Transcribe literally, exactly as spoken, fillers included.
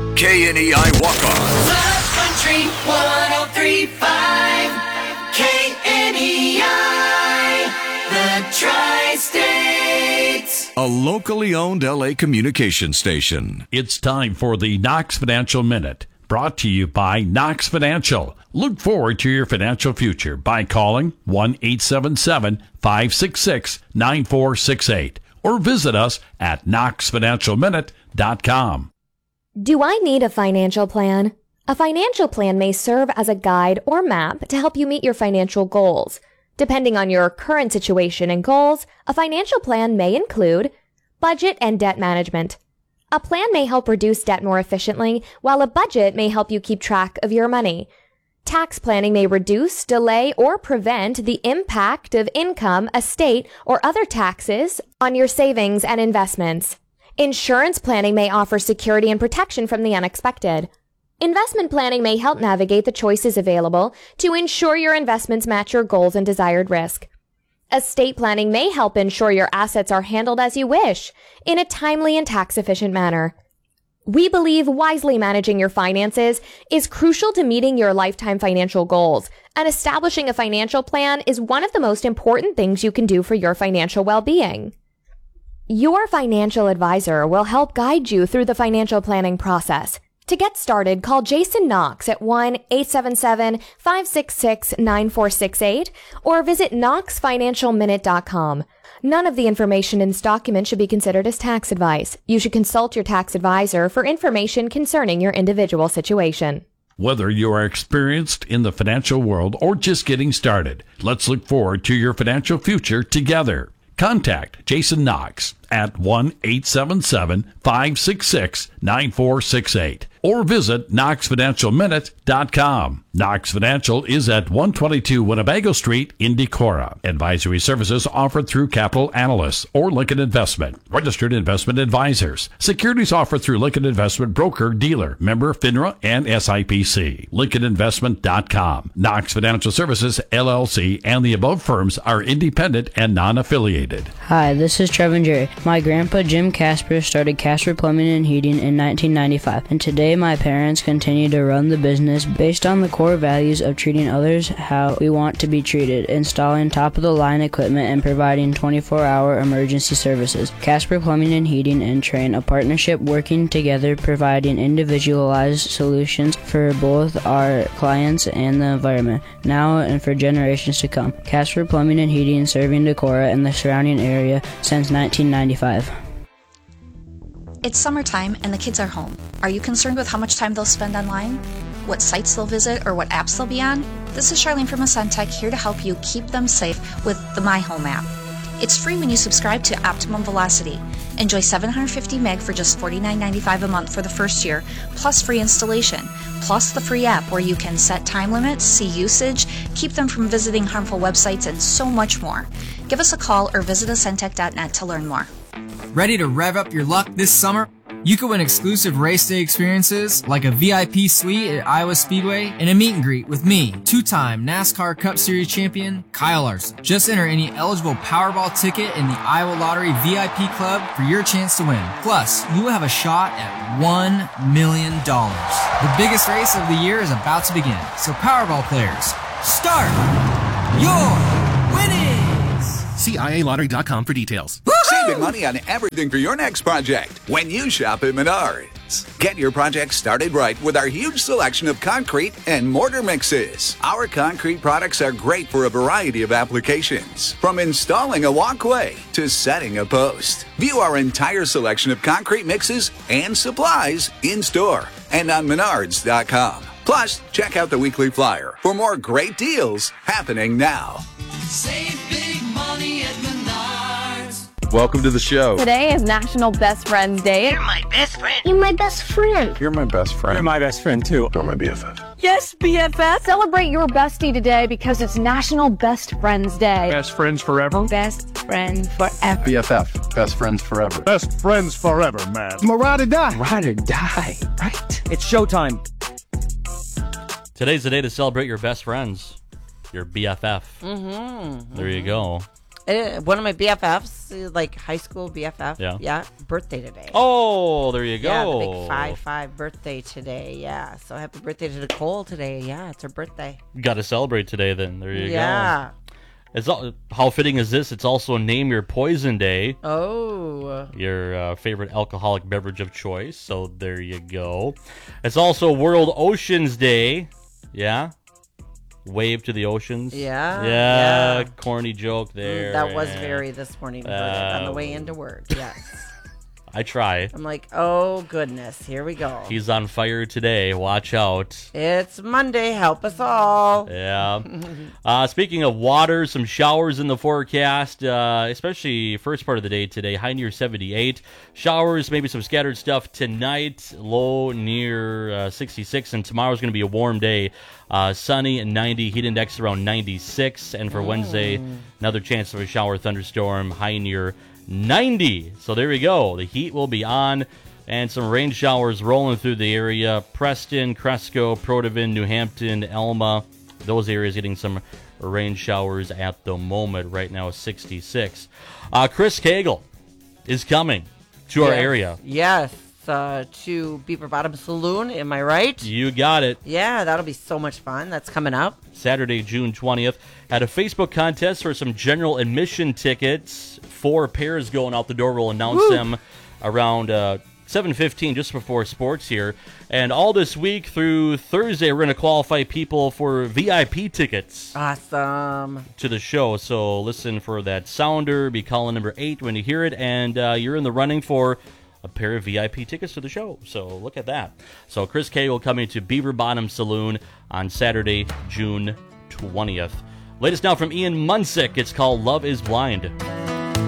K N E I Waukon. Love Country one oh three point five. K N E I, the Tri-States. A locally owned L A communication station. It's time for the Knox Financial Minute, brought to you by Knox Financial. Look forward to your financial future by calling one eight seven seven, five six six, nine four six eight or visit us at knox financial minute dot com. Do I need a financial plan? A financial plan may serve as a guide or map to help you meet your financial goals. Depending on your current situation and goals, a financial plan may include budget and debt management. A plan may help reduce debt more efficiently, while a budget may help you keep track of your money. Tax planning may reduce, delay, or prevent the impact of income, estate, or other taxes on your savings and investments. Insurance planning may offer security and protection from the unexpected. Investment planning may help navigate the choices available to ensure your investments match your goals and desired risk. Estate planning may help ensure your assets are handled as you wish, in a timely and tax-efficient manner. We believe wisely managing your finances is crucial to meeting your lifetime financial goals, and establishing a financial plan is one of the most important things you can do for your financial well-being. Your financial advisor will help guide you through the financial planning process. To get started, call Jason Knox at one eight seven seven, five six six, nine four six eight or visit knox financial minute dot com. None of the information in this document should be considered as tax advice. You should consult your tax advisor for information concerning your individual situation. Whether you are experienced in the financial world or just getting started, let's look forward to your financial future together. Contact Jason Knox at one eight seven seven, five six six, nine four six eight or visit knox financial minute dot com. Knox Financial is at one twenty-two Winnebago Street in Decorah. Advisory services offered through Capital Analysts or Lincoln Investment, registered investment advisors. Securities offered through Lincoln Investment Broker Dealer, member FINRA and S I P C. lincoln investment dot com. Knox Financial Services, L L C, and the above firms are independent and non-affiliated. Hi, this is Trevor and Jerry. My grandpa Jim Casper started Casper Plumbing and Heating in nineteen ninety-five, and today my parents continue to run the business based on the core values of treating others how we want to be treated, installing top-of-the-line equipment, and providing twenty-four hour emergency services. Casper Plumbing and Heating and Train, a partnership working together, providing individualized solutions for both our clients and the environment, now and for generations to come. Casper Plumbing and Heating, serving Decorah and the surrounding area since nineteen ninety-five. It's summertime and the kids are home. Are you concerned with how much time they'll spend online? What sites they'll visit or what apps they'll be on? This is Charlene from Ascentech, here to help you keep them safe with the My Home app. It's free when you subscribe to Optimum Velocity. Enjoy seven hundred fifty meg for just forty-nine ninety-five a month for the first year, plus free installation, plus the free app where you can set time limits, see usage, keep them from visiting harmful websites, and so much more. Give us a call or visit ascentech dot net to learn more. Ready to rev up your luck this summer? You can win exclusive race day experiences like a V I P suite at Iowa Speedway and a meet and greet with me, two-time NASCAR Cup Series champion Kyle Larson. Just enter any eligible Powerball ticket in the Iowa Lottery V I P Club for your chance to win. Plus, you will have a shot at one million dollars. The biggest race of the year is about to begin, so Powerball players, start your winnings! See I A lottery dot com for details. Saving money on everything for your next project when you shop at Menards. Get your project started right with our huge selection of concrete and mortar mixes. Our concrete products are great for a variety of applications, from installing a walkway to setting a post. View our entire selection of concrete mixes and supplies in store and on menards dot com. Plus, check out the weekly flyer for more great deals happening now. Save big money at Menards. Welcome to the show. Today is National Best Friends Day. You're my best friend. You're my best friend. You're my best friend. You're my best friend, too. You're my B F F. Yes, B F F. Celebrate your bestie today because it's National Best Friends Day. Best friends forever. Best friend forever. B F F. Best friends forever. Best friends forever, man. My ride or die. Ride or die, right? It's showtime. Today's the day to celebrate your best friends, your B F F. Mm-hmm. There you go. Uh, one of my B F Fs, uh, like high school B F F, Yeah. yeah, birthday today. Oh, there you go. Yeah, the big five five birthday today. Yeah, so happy birthday to Nicole today. Yeah, it's her birthday. Got to celebrate today then. There you Yeah. go. It's all, how fitting is this? It's also Name Your Poison Day. Oh. Your uh, favorite alcoholic beverage of choice. So there you go. It's also World Oceans Day. Yeah. Wave to the oceans. Yeah. Yeah. yeah. Corny joke there. Mm, that was yeah. very this morning uh, on the way into work. Yes. I try. I'm like, oh, goodness. Here we go. He's on fire today. Watch out. It's Monday. Help us all. Yeah. uh, speaking of water, some showers in the forecast, uh, especially first part of the day today. High near seventy-eight. Showers, maybe some scattered stuff tonight. Low near uh, sixty-six. And tomorrow's going to be a warm day. Uh, sunny and ninety. Heat index around ninety-six. And for mm. Wednesday, another chance of a shower thunderstorm. High near ninety. So there we go. The heat will be on, and some rain showers rolling through the area. Preston, Cresco, Protivin, New Hampton, Elma, those areas getting some rain showers at the moment. Right now, sixty-six. Uh, Chris Cagle is coming to yes. our area. Yes, uh, to Beaver Bottom Saloon. Am I right? You got it. Yeah, that'll be so much fun. That's coming up. Saturday, June twentieth. Had a Facebook contest for some general admission tickets. Four pairs going out the door. We'll announce Woo. them around uh, seven fifteen, just before sports here. And all this week through Thursday, we're going to qualify people for V I P tickets. Awesome. To the show. So listen for that sounder. Be calling number eight when you hear it. And uh, you're in the running for a pair of V I P tickets to the show. So look at that. So Chris Cagle coming to Beaver Bottom Saloon on Saturday, June twentieth. Latest now from Ian Munsick. It's called Love is Blind.